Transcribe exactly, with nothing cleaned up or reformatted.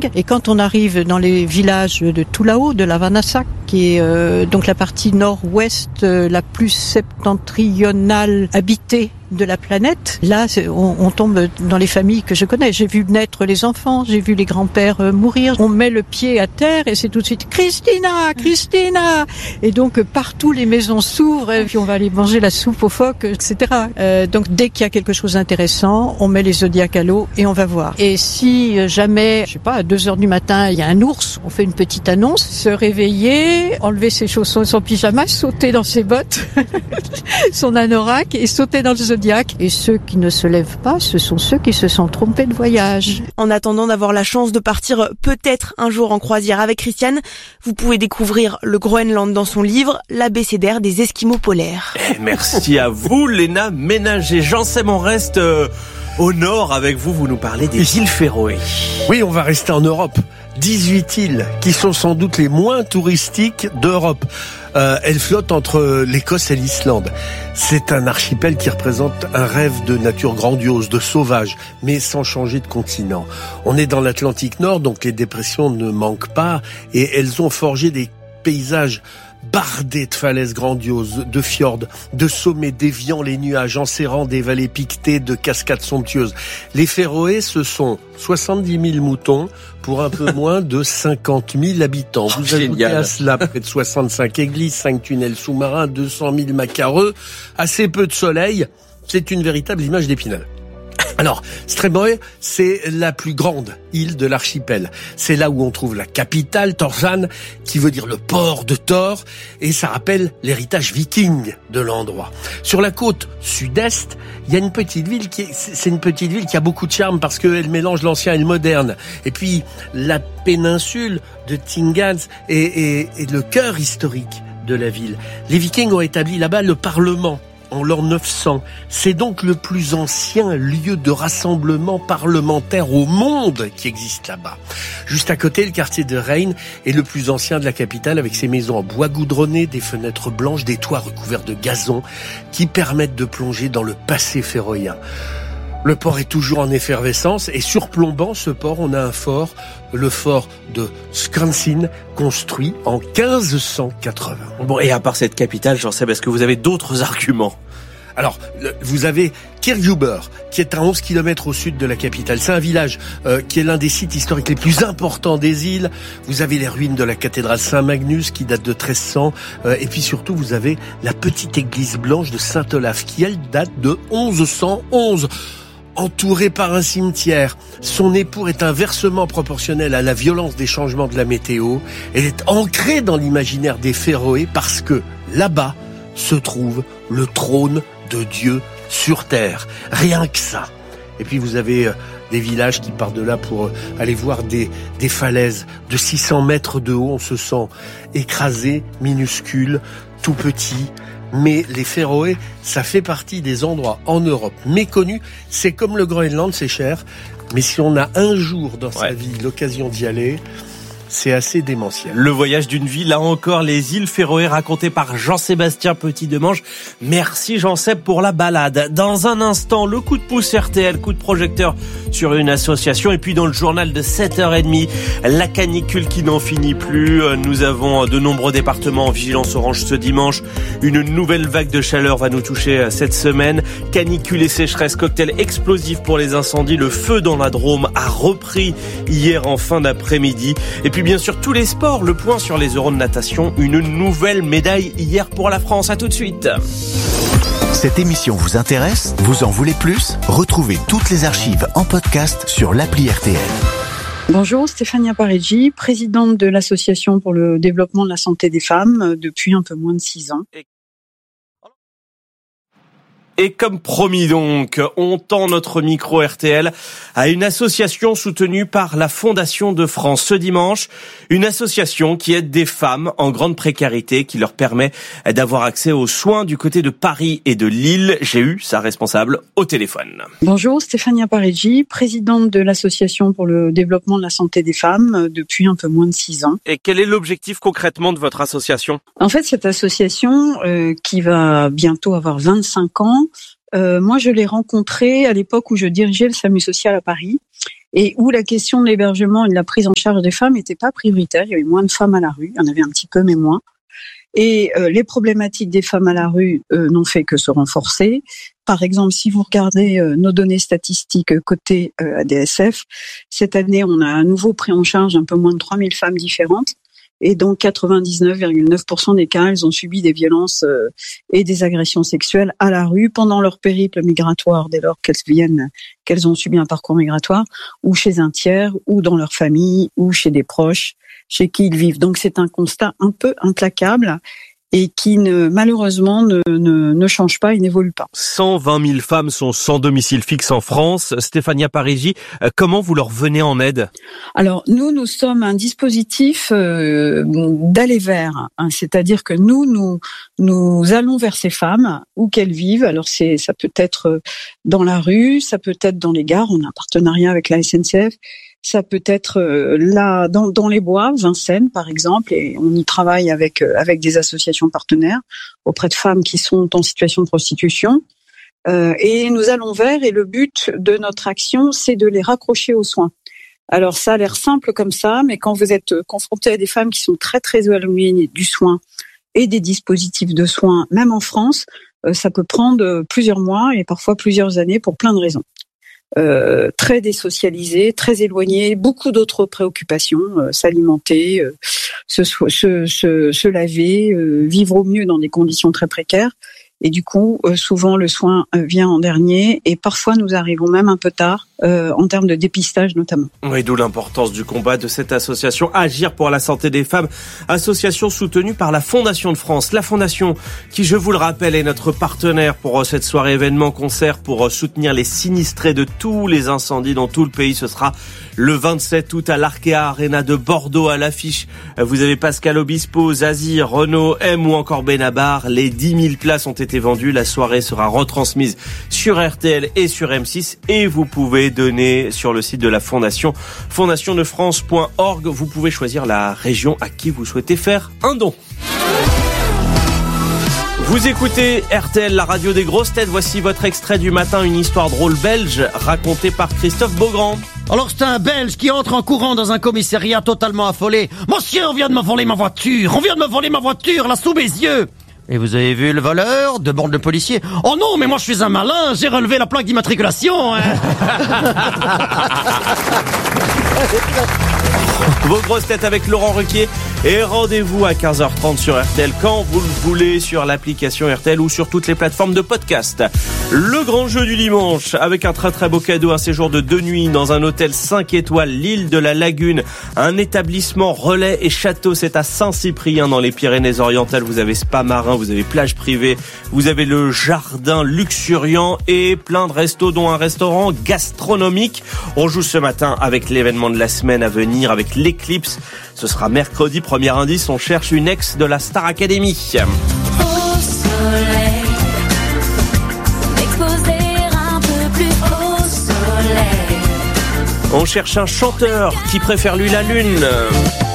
Viking. Et quand on arrive dans les villages de tout là-haut, de la Vanassak, qui est euh, donc la partie nord-ouest euh, la plus septentrionale habitée de la planète, là on, on tombe dans les familles que je connais. J'ai vu naître les enfants, j'ai vu les grands-pères euh, mourir. On met le pied à terre et c'est tout de suite Christina, Christina. Et donc partout les maisons s'ouvrent et puis on va aller manger la soupe aux phoques, et cetera. Euh, donc dès qu'il y a quelque chose d'intéressant, on met les zodiacs à l'eau et on va voir. Et si jamais, je sais pas, à deux heures du matin, il y a un ours, on fait une petite annonce, se réveiller, enlever ses chaussons et son pyjama, sauter dans ses bottes, son anorak et sauter dans le zodiac. Et ceux qui ne se lèvent pas, ce sont ceux qui se sont trompés de voyage. En attendant d'avoir la chance de partir peut-être un jour en croisière avec Christiane, vous pouvez découvrir le Groenland dans son livre « L'abécédaire des Esquimaux polaires ». Et merci à vous, Léna Ménager. Jean-Seb, on reste euh, au nord avec vous. Vous nous parlez des îles Féroé. Oui, on va rester en Europe. dix-huit îles qui sont sans doute les moins touristiques d'Europe. Euh, elles flottent entre l'Écosse et l'Islande. C'est un archipel qui représente un rêve de nature grandiose, de sauvage, mais sans changer de continent. On est dans l'Atlantique Nord, donc les dépressions ne manquent pas, et elles ont forgé des paysages bardés de falaises grandioses, de fjords, de sommets déviant les nuages, enserrant des vallées piquetées de cascades somptueuses. Les Féroé, ce sont soixante-dix mille moutons pour un peu moins de cinquante mille habitants. Vous oh, ajoutez à cela près de soixante-cinq églises, cinq tunnels sous-marins, deux cent mille macareux, assez peu de soleil. C'est une véritable image d'Épinal. Alors, Streymoy, c'est la plus grande île de l'archipel. C'est là où on trouve la capitale, Tórshavn, qui veut dire le port de Thor, et ça rappelle l'héritage viking de l'endroit. Sur la côte sud-est, il y a une petite ville qui est, c'est une petite ville qui a beaucoup de charme parce qu'elle mélange l'ancien et le moderne. Et puis, la péninsule de Tingans est, est, est le cœur historique de la ville. Les Vikings ont établi là-bas le Parlement en l'an neuf cents. C'est donc le plus ancien lieu de rassemblement parlementaire au monde qui existe là-bas. Juste à côté, le quartier de Rein est le plus ancien de la capitale avec ses maisons en bois goudronné, des fenêtres blanches, des toits recouverts de gazon qui permettent de plonger dans le passé féroïen. Le port est toujours en effervescence et surplombant ce port, on a un fort, le fort de Skansin, construit en quinze cent quatre-vingts. Bon, et à part cette capitale, j'en sais, est-ce que vous avez d'autres arguments ? Alors, vous avez Kirkjubber, qui est à onze kilomètres au sud de la capitale. C'est un village euh, qui est l'un des sites historiques les plus importants des îles. Vous avez les ruines de la cathédrale Saint-Magnus, qui date de treize cents. Euh, et puis surtout, vous avez la petite église blanche de Saint-Olaf, qui, elle, date de onze cent onze. Entourée par un cimetière, son époux est inversement proportionnel à la violence des changements de la météo. Elle est ancrée dans l'imaginaire des Féroé parce que là-bas se trouve le trône de Dieu sur terre. Rien que ça. Et puis vous avez des villages qui partent de là pour aller voir des, des falaises de six cents mètres de haut. On se sent écrasé, minuscule, tout petit. Mais les Féroé, ça fait partie des endroits en Europe méconnus. C'est comme le Groenland, c'est cher. Mais si on a un jour dans sa ouais. vie l'occasion d'y aller, c'est assez démentiel. Le voyage d'une vie, là encore, les îles Féroé racontées par Jean-Sébastien Petit-Demange. Merci Jean-Seb pour la balade. Dans un instant, le coup de pouce R T L, coup de projecteur sur une association. Et puis dans le journal de sept heures trente, la canicule qui n'en finit plus. Nous avons de nombreux départements en vigilance orange ce dimanche. Une nouvelle vague de chaleur va nous toucher cette semaine. Canicule et sécheresse, cocktail explosif pour les incendies. Le feu dans la Drôme a repris hier en fin d'après-midi. Et puis bien sûr tous les sports, le point sur les euros de natation, une nouvelle médaille hier pour la France. À tout de suite. Cette émission vous intéresse ? Vous en voulez plus ? Retrouvez toutes les archives en podcast sur l'appli R T L. Bonjour, Stéphania Pareggi, présidente de l'Association pour le développement de la santé des femmes depuis un peu moins de six ans. Et comme promis donc, on tend notre micro R T L à une association soutenue par la Fondation de France ce dimanche. Une association qui aide des femmes en grande précarité, qui leur permet d'avoir accès aux soins du côté de Paris et de Lille. J'ai eu sa responsable au téléphone. Bonjour, Stéphania Pareggi, présidente de l'Association pour le développement de la santé des femmes depuis un peu moins de six ans. Et quel est l'objectif concrètement de votre association ? En fait, cette association euh, qui va bientôt avoir vingt-cinq ans, Euh, moi, je l'ai rencontré à l'époque où je dirigeais le SAMU social à Paris. et où la question de l'hébergement et de la prise en charge des femmes n'était pas prioritaire. Il y avait moins de femmes à la rue, il y en avait un petit peu mais moins. Et euh, les problématiques des femmes à la rue euh, n'ont fait que se renforcer. Par exemple, si vous regardez euh, nos données statistiques euh, côté euh, A D S F, cette année, on a à nouveau pris en charge un peu moins de trois mille femmes différentes. Et donc, quatre-vingt-dix-neuf virgule neuf pour cent des cas, elles ont subi des violences euh, et des agressions sexuelles à la rue pendant leur périple migratoire, dès lors qu'elles viennent, qu'elles ont subi un parcours migratoire, ou chez un tiers, ou dans leur famille, ou chez des proches, chez qui ils vivent. Donc, c'est un constat un peu implacable et qui ne, malheureusement ne, ne, ne change pas et n'évolue pas. cent vingt mille femmes sont sans domicile fixe en France. Stéphania Parigi, comment vous leur venez en aide? Alors nous, nous sommes un dispositif euh, d'aller vers, hein, c'est-à-dire que nous, nous, nous allons vers ces femmes où qu'elles vivent. Alors c'est, ça peut être dans la rue, ça peut être dans les gares. On a un partenariat avec la S N C F. Ça peut être là dans, dans les bois, Vincennes par exemple, et on y travaille avec avec des associations partenaires auprès de femmes qui sont en situation de prostitution. Euh, et nous allons vers, et le but de notre action, c'est de les raccrocher aux soins. Alors ça a l'air simple comme ça, mais quand vous êtes confronté à des femmes qui sont très très éloignées du soin et des dispositifs de soins, même en France, euh, ça peut prendre plusieurs mois et parfois plusieurs années pour plein de raisons. Euh, très désocialisés, très éloignés, beaucoup d'autres préoccupations, euh, s'alimenter, euh, se, se, se, se laver, euh, vivre au mieux dans des conditions très précaires. Et du coup, euh, souvent le soin euh, vient en dernier, et parfois nous arrivons même un peu tard, euh, en termes de dépistage notamment. Oui, d'où l'importance du combat de cette association Agir pour la santé des femmes, association soutenue par la Fondation de France. La Fondation qui, je vous le rappelle, est notre partenaire pour cette soirée événement concert pour soutenir les sinistrés de tous les incendies dans tout le pays. Ce sera le vingt-sept août à l'Arkea Arena de Bordeaux. À l'affiche, vous avez Pascal Obispo, Zazie, Renaud, M ou encore Benabar. Les dix mille places ont été vendues. La soirée sera retransmise sur R T L et sur M six, et vous pouvez donner sur le site de la Fondation, fondation de france point org. Vous pouvez choisir la région à qui vous souhaitez faire un don. Vous écoutez R T L, la radio des grosses têtes. Voici votre extrait du matin, une histoire drôle belge racontée par Christophe Beaugrand. Alors c'est un Belge qui entre en courant dans un commissariat totalement affolé. « Monsieur, on vient de me voler ma voiture, on vient de me voler ma voiture, là sous mes yeux !» Et vous avez vu le voleur? Demande le policier. « Oh non, mais moi je suis un malin, j'ai relevé la plaque d'immatriculation hein. !» Vos grosses têtes avec Laurent Ruquier, et rendez-vous à quinze heures trente sur R T L quand vous le voulez, sur l'application R T L ou sur toutes les plateformes de podcast. Le grand jeu du dimanche avec un très très beau cadeau, un séjour de deux nuits dans un hôtel cinq étoiles, l'île de la Lagune, un établissement relais et château. C'est à Saint-Cyprien dans les Pyrénées-Orientales. Vous avez spa marin, vous avez plage privée, vous avez le jardin luxuriant et plein de restos, dont un restaurant gastronomique. On joue ce matin avec l'événement de la semaine à venir, avec l'éclipse. Ce sera mercredi. Premier indice, on cherche une ex de la Star Academy. Au soleil, m'exposer un peu plus au soleil. On cherche un chanteur qui préfère lui la lune.